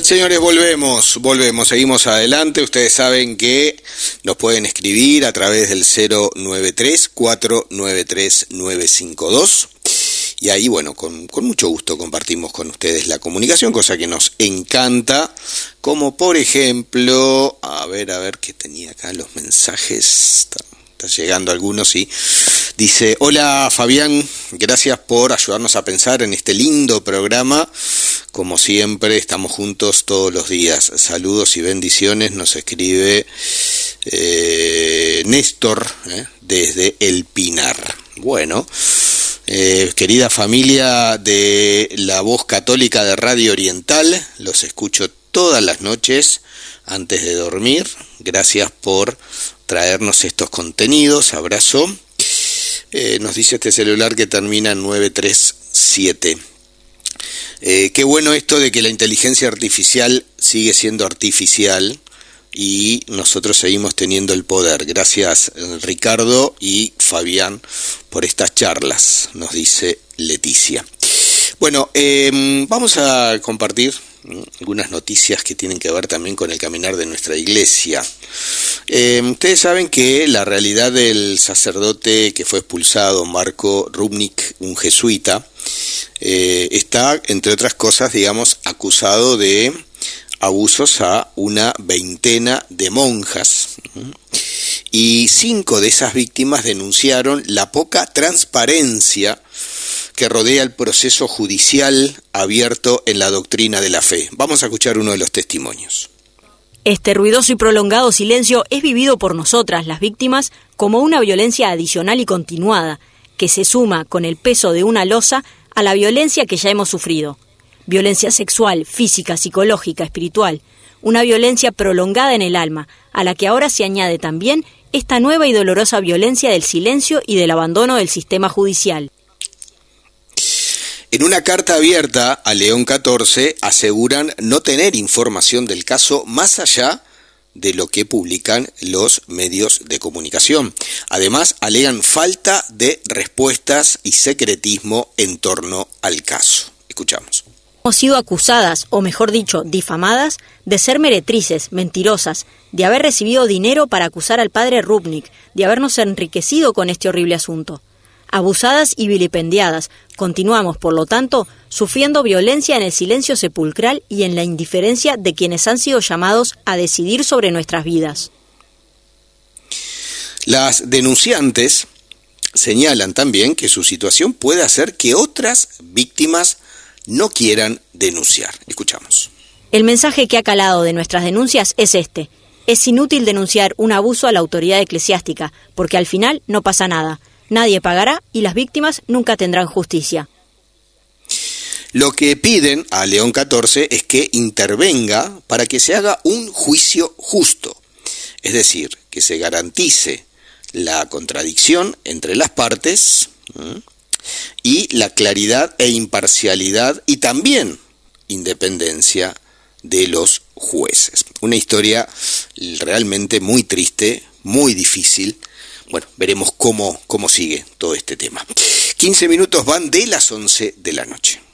Señores, volvemos, seguimos adelante. Ustedes saben que nos pueden escribir a través del 093-493-952 y ahí, bueno, con mucho gusto compartimos con ustedes la comunicación, cosa que nos encanta, como por ejemplo, a ver qué tenía acá los mensajes. Está llegando algunos, sí. Dice: hola Fabián, gracias por ayudarnos a pensar en este lindo programa. Como siempre, estamos juntos todos los días. Saludos y bendiciones, nos escribe Néstor, desde El Pinar. Bueno, querida familia de la Voz Católica de Radio Oriental, los escucho todas las noches antes de dormir. Gracias por traernos estos contenidos. Abrazo. Nos dice este celular que termina en 937. Qué bueno esto de que la inteligencia artificial sigue siendo artificial y nosotros seguimos teniendo el poder. Gracias Ricardo y Fabián por estas charlas, nos dice Leticia. Bueno, vamos a compartir algunas noticias que tienen que ver también con el caminar de nuestra iglesia. Ustedes saben que la realidad del sacerdote que fue expulsado, Marco Rupnik, un jesuita, está, entre otras cosas, digamos, acusado de abusos a una veintena de monjas. Y 5 de esas víctimas denunciaron la poca transparencia que rodea el proceso judicial abierto en la doctrina de la fe. Vamos a escuchar uno de los testimonios. Este ruidoso y prolongado silencio es vivido por nosotras, las víctimas, como una violencia adicional y continuada, que se suma con el peso de una losa a la violencia que ya hemos sufrido. Violencia sexual, física, psicológica, espiritual. Una violencia prolongada en el alma, a la que ahora se añade también esta nueva y dolorosa violencia del silencio y del abandono del sistema judicial. En una carta abierta a León XIV aseguran no tener información del caso más allá de lo que publican los medios de comunicación. Además, alegan falta de respuestas y secretismo en torno al caso. Escuchamos. Hemos sido acusadas, o mejor dicho, difamadas, de ser meretrices, mentirosas, de haber recibido dinero para acusar al padre Rupnik, de habernos enriquecido con este horrible asunto. Abusadas y vilipendiadas, continuamos, por lo tanto, sufriendo violencia en el silencio sepulcral y en la indiferencia de quienes han sido llamados a decidir sobre nuestras vidas. Las denunciantes señalan también que su situación puede hacer que otras víctimas no quieran denunciar. Escuchamos. El mensaje que ha calado de nuestras denuncias es este: es inútil denunciar un abuso a la autoridad eclesiástica, porque al final no pasa nada. Nadie pagará y las víctimas nunca tendrán justicia. Lo que piden a León XIV es que intervenga para que se haga un juicio justo, es decir, que se garantice la contradicción entre las partes y la claridad e imparcialidad y también independencia de los jueces. Una historia realmente muy triste, muy difícil. Bueno, veremos cómo sigue todo este tema. 15 minutos van de las 11 de la noche.